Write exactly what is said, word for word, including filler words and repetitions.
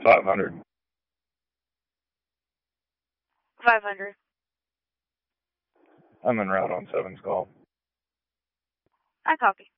five hundred. five hundred. I'm en route on seven's call. I copy.